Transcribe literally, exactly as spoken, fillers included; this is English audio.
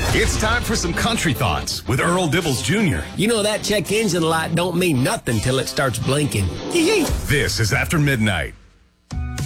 It's time for some country thoughts with Earl Dibbles Junior You know that check engine light don't mean nothing till it starts blinking. This is After Midnight.